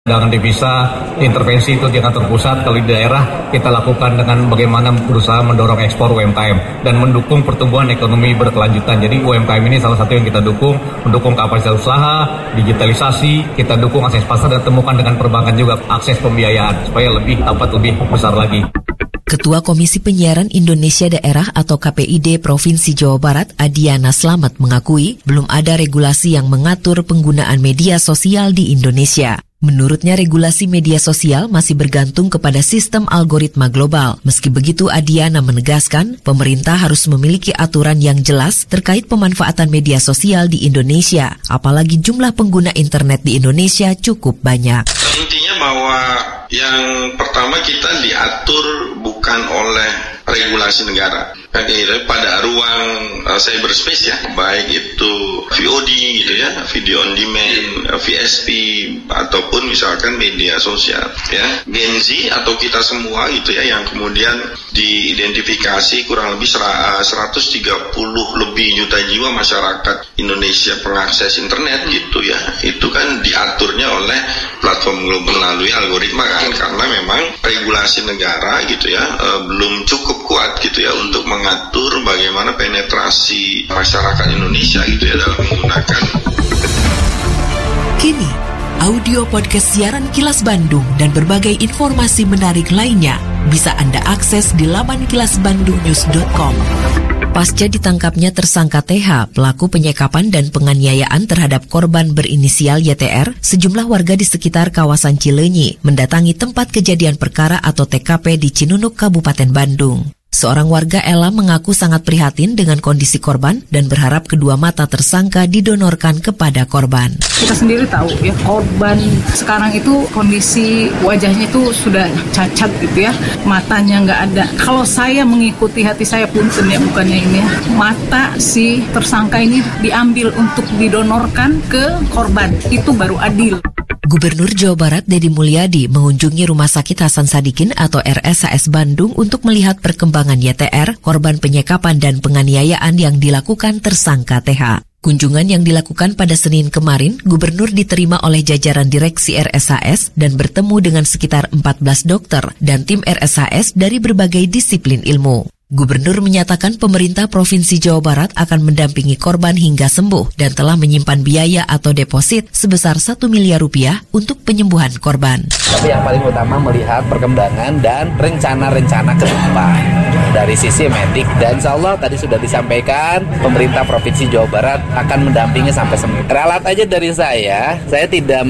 Jangan dipisah, intervensi itu jangan terpusat. Kalau di daerah kita lakukan dengan bagaimana berusaha mendorong ekspor UMKM dan mendukung pertumbuhan ekonomi berkelanjutan. Jadi UMKM ini salah satu yang kita dukung, mendukung kapasitas usaha, digitalisasi, kita dukung akses pasar dan temukan dengan perbankan juga akses pembiayaan supaya lebih dapat lebih besar lagi. Ketua Komisi Penyiaran Indonesia Daerah atau KPID Provinsi Jawa Barat, Adiana Slamet mengakui belum ada regulasi yang mengatur penggunaan media sosial di Indonesia. Menurutnya regulasi media sosial masih bergantung kepada sistem algoritma global. Meski begitu, Adiana menegaskan pemerintah harus memiliki aturan yang jelas terkait pemanfaatan media sosial di Indonesia. Apalagi jumlah pengguna internet di Indonesia cukup banyak. Intinya bahwa yang pertama kita diatur bukan oleh regulasi negara. Pada ruang cyberspace ya, baik itu VOD gitu ya, video on demand, VSP ataupun misalkan media sosial ya. Gen Z atau kita semua gitu ya yang kemudian diidentifikasi kurang lebih 130 lebih juta jiwa masyarakat Indonesia pengakses internet gitu ya. Itu kan diaturnya oleh platform global melalui algoritma kan, karena memang regulasi negara gitu ya belum cukup kuat gitu ya untuk mengatur bagaimana penetrasi masyarakat Indonesia gitu ya dalam menggunakan. Kini, audio podcast siaran Kilas Bandung dan berbagai informasi menarik lainnya bisa Anda akses di laman kilasbandungnews.com. Pasca ditangkapnya tersangka TH, pelaku penyekapan dan penganiayaan terhadap korban berinisial YTR, sejumlah warga di sekitar kawasan Cileunyi mendatangi tempat kejadian perkara atau TKP di Cinunuk, Kabupaten Bandung. Seorang warga Ella mengaku sangat prihatin dengan kondisi korban dan berharap kedua mata tersangka didonorkan kepada korban. Kita sendiri tahu ya, korban sekarang itu kondisi wajahnya itu sudah cacat gitu ya, matanya nggak ada. Kalau saya mengikuti hati saya punten ya, bukannya ini ya, mata si tersangka ini diambil untuk didonorkan ke korban, itu baru adil. Gubernur Jawa Barat Deddy Mulyadi mengunjungi Rumah Sakit Hasan Sadikin atau RSHS Bandung untuk melihat perkembangan YTR, korban penyekapan dan penganiayaan yang dilakukan tersangka TH. Kunjungan yang dilakukan pada Senin kemarin, Gubernur diterima oleh jajaran direksi RSHS dan bertemu dengan sekitar 14 dokter dan tim RSHS dari berbagai disiplin ilmu. Gubernur menyatakan pemerintah Provinsi Jawa Barat akan mendampingi korban hingga sembuh dan telah menyimpan biaya atau deposit sebesar 1 miliar rupiah untuk penyembuhan korban. Tapi yang paling utama melihat perkembangan dan rencana-rencana ke depan dari sisi medik. Dan insya Allah tadi sudah disampaikan pemerintah Provinsi Jawa Barat akan mendampingi sampai sembuh. Ralat aja dari saya tidak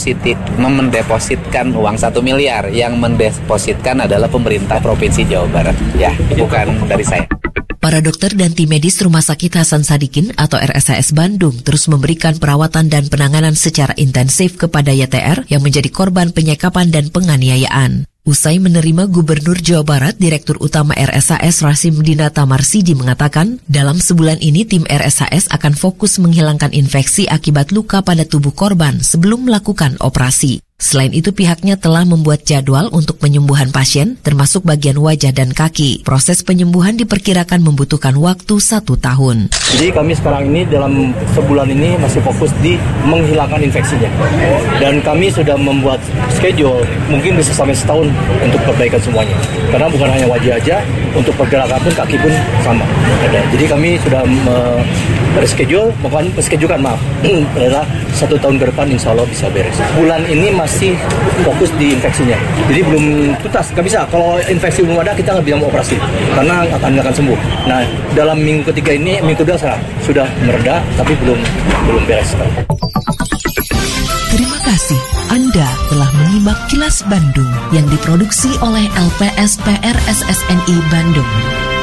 mendepositkan uang 1 miliar. Yang mendepositkan adalah pemerintah Provinsi Jawa Barat. Ya, bukan dari saya. Para dokter dan tim medis Rumah Sakit Hasan Sadikin atau RSHS Bandung terus memberikan perawatan dan penanganan secara intensif kepada YTR yang menjadi korban penyekapan dan penganiayaan. Usai menerima Gubernur Jawa Barat, Direktur Utama RSHS Rasim Dinata Marsidi mengatakan, dalam sebulan ini tim RSHS akan fokus menghilangkan infeksi akibat luka pada tubuh korban sebelum melakukan operasi. Selain itu, pihaknya telah membuat jadwal untuk penyembuhan pasien, termasuk bagian wajah dan kaki. Proses penyembuhan diperkirakan membutuhkan waktu 1 tahun. Jadi kami sekarang ini dalam sebulan ini masih fokus di menghilangkan infeksinya. Dan kami sudah membuat schedule, mungkin bisa sampai setahun untuk perbaikan semuanya. Karena bukan hanya wajah aja, untuk pergerakan pun kaki pun sama. Jadi kami sudah berschedule, bukan menschedulekan adalah 1 tahun ke depan insya Allah bisa beres. Bulan ini masih fokus di infeksinya. Jadi belum tuntas, nggak bisa. Kalau infeksi belum ada, kita nggak bisa operasi. Karena akan sembuh. Nah, dalam minggu ketiga ini, minggu kedua sudah mereda, tapi belum beres. Terima kasih Anda telah menyimak Kilas Bandung yang diproduksi oleh LPSPR SSNI Bandung.